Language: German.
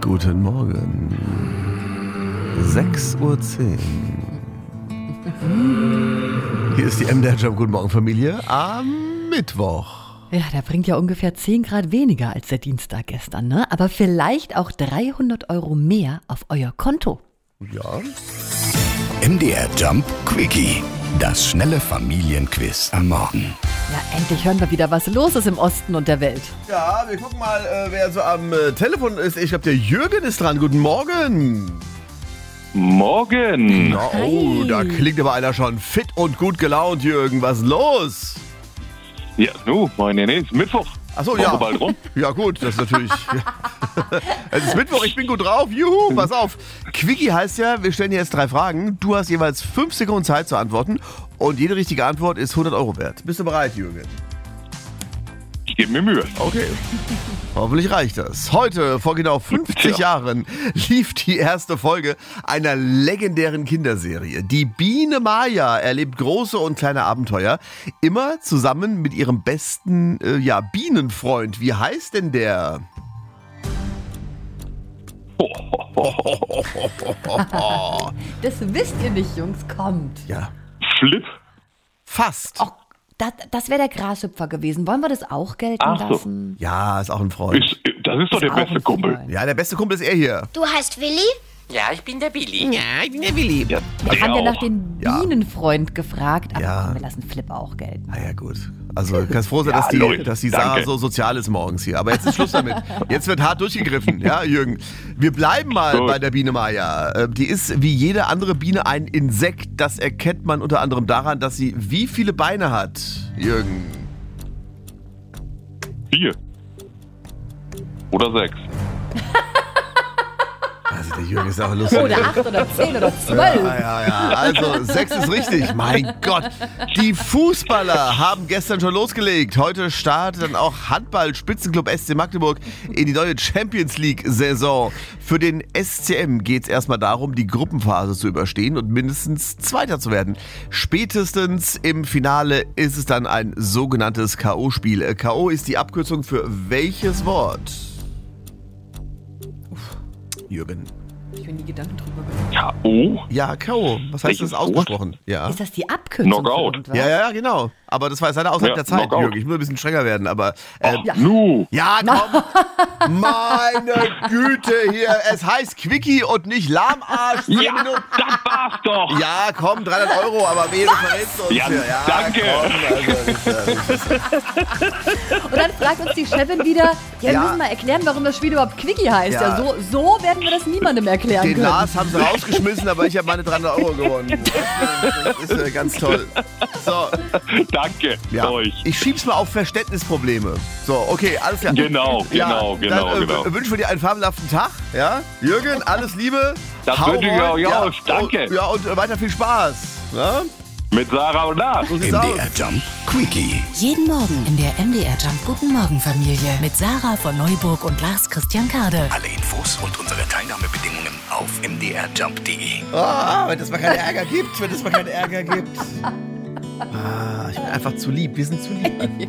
Guten Morgen. 6:10 Uhr. Hier ist die MDR Jump Guten Morgen Familie am Mittwoch. Ja, der bringt ja ungefähr 10 Grad weniger als der Dienstag gestern, ne? Aber vielleicht auch 300 € mehr auf euer Konto. Ja. MDR Jump Quickie. Das schnelle Familienquiz am Morgen. Ja, endlich hören wir wieder, was los ist im Osten und der Welt. Ja, wir gucken mal, wer so am Telefon ist. Ich glaube, der Jürgen ist dran. Guten Morgen. Morgen. Na, oh, da klingt aber einer schon fit und gut gelaunt, Jürgen. Was ist los? Ja, meine ist Mittwoch. Achso, Woche ja. bald rum. Ja gut, das ist natürlich... Es ist Mittwoch, ich bin gut drauf. Juhu, pass auf. Quickie heißt ja, wir stellen dir jetzt 3 Fragen. Du hast jeweils 5 Sekunden Zeit zu antworten. Und jede richtige Antwort ist 100 € wert. Bist du bereit, Jürgen? Ich gebe mir Mühe. Okay. Hoffentlich reicht das. Heute, vor genau 50 Jahren, lief die erste Folge einer legendären Kinderserie. Die Biene Maya erlebt große und kleine Abenteuer. Immer zusammen mit ihrem besten Bienenfreund. Wie heißt denn der? Das wisst ihr nicht, Jungs, kommt. Ja, Flip. fast. Och, das wäre der Grashüpfer gewesen. Wollen wir das auch gelten Ach so. lassen? Ja, ist auch ein Freund. Das ist doch der Auch beste ein Kumpel. Freund. Ja, der beste Kumpel ist er hier. Du heißt Willi? Ja, ich bin der Billy. Ja, ich bin der Willi. Ja, Wir haben ja nach auch. dem Ja. Bienenfreund gefragt, aber Ja. komm, wir lassen Flip auch gelten. Na ja, gut. Also, kannst froh sein, Ja, dass die Leute, Sarah danke. so sozial ist morgens hier. Aber jetzt ist Schluss damit. Jetzt wird hart durchgegriffen, ja, Jürgen. Wir bleiben mal Gut. bei der Biene Maya. Die ist wie jede andere Biene ein Insekt. Das erkennt man unter anderem daran, dass sie wie viele Beine hat, Jürgen? 4. Oder 6. Also, der Jürgen ist auch lustig. Oder 8 oder 10 oder 12. Ja. Also 6 ist richtig. Mein Gott. Die Fußballer haben gestern schon losgelegt. Heute startet dann auch Handball-Spitzenclub SC Magdeburg in die neue Champions League-Saison. Für den SCM geht es erstmal darum, die Gruppenphase zu überstehen und mindestens Zweiter zu werden. Spätestens im Finale ist es dann ein sogenanntes K.O.-Spiel. K.O. ist die Abkürzung für welches Wort? Jürgen. Ich habe nie Gedanken drüber gemacht. K.O. Ja, K.O. Was heißt das Welches Wort? ausgesprochen? Ja. Ist das die Abkürzung Knockout. für irgendwas? Ja, genau. Aber das war jetzt leider außerhalb Ja, der Zeit, Knockout. Jürgen. Ich muss ein bisschen strenger werden, aber... Ja. Ja, komm. Meine Güte hier. Es heißt Quickie und nicht Lahmarsch. 10 Ja, Minuten. das war's doch. Ja, komm, 300 €, aber wehe, du verrätst uns Ja, hier. danke. Und dann fragt uns die Chefin wieder, wir Ja. müssen mal erklären, warum das Spiel überhaupt Quickie heißt. Ja. Ja, so werden wir das niemandem erklären Den können. Lars haben sie rausgeschmissen, aber ich habe meine 300 € gewonnen. Das ist ganz toll. So, Danke ja. euch. Ich schieb's mal auf Verständnisprobleme. So, okay, alles klar. Genau. Dann wünschen wir dir einen fabelhaften Tag. Ja? Jürgen, alles Liebe. Das Hau wünsche ich rein. auch. Ja, danke. Und, und weiter viel Spaß. Ja? Mit Sarah und Lars. So sieht's aus. MDR Jump Quickie. Jeden Morgen in der MDR Jump Guten Morgen Familie mit Sarah von Neuburg und Lars Christian Kade. Alle Infos und unsere Teilnahmebedingungen auf mdrjump.de. Wenn es mal keinen Ärger gibt. Ich bin einfach zu lieb. Wir sind zu lieb.